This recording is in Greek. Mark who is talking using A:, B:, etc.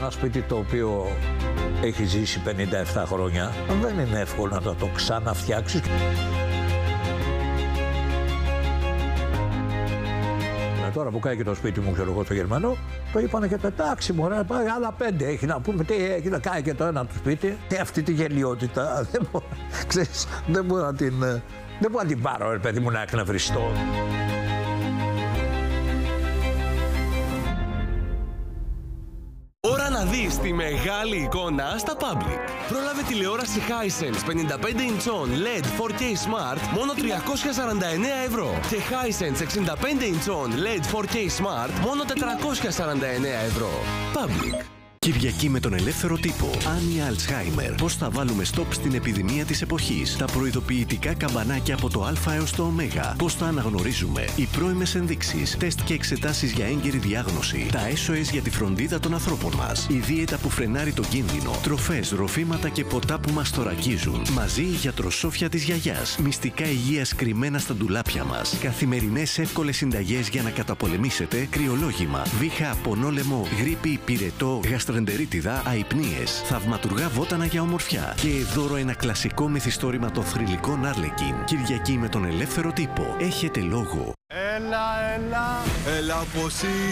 A: ένα σπίτι το οποίο έχει ζήσει 57 χρόνια, δεν είναι εύκολο να το ξαναφτιάξεις. Τώρα που κάει και το σπίτι μου, ξέρω εγώ, στο Γερμανό, το είπανε και το εντάξει, μωρέ, πάει άλλα 5. Έχει να πούμε τι έχει να κάνει και το ένα του σπίτι. Και αυτή τη γελιότητα δεν μπορώ να την πάρω, ρε παιδί μου, να εκνευριστώ.
B: Ώρα να δεις τη μεγάλη εικόνα στα Public. Πρόλαβε τηλεόραση Hisense 55 inch LED 4K Smart μόνο 349 ευρώ. Και Hisense 65 inch LED 4K Smart μόνο 449 ευρώ. Public.
C: Κυριακή με τον ελεύθερο τύπο. Άνια Αλτσχάιμερ. Πώς θα βάλουμε στόπ στην επιδημία της εποχής. Τα προειδοποιητικά καμπανάκια από το Α έως το Ω. Πώς θα αναγνωρίζουμε. Οι πρώιμες ενδείξεις. Τεστ και εξετάσεις για έγκαιρη διάγνωση. Τα SOS για τη φροντίδα των ανθρώπων μας. Η δίαιτα που φρενάρει τον κίνδυνο. Τροφές, ροφήματα και ποτά που μας θωρακίζουν. Μαζί η γιατροσόφια της γιαγιάς. Μυστικά υγείας κρυμμένα στα ντουλάπια μας. Καθημερινές εύκολες συνταγές για να καταπολεμήσετε κρυολόγημα, βήχα, πονόλεμο, γρίπη, πυρετό, γαστρεντερίτιδα, αϊπνίες, θαυματουργά βότανα για ομορφιά. Και δώρο ένα κλασικό μυθιστόρημα των θρυλικών Άρλεκιν. Κυριακή με τον ελεύθερο τύπο. Έχετε λόγο.
D: Έλα πως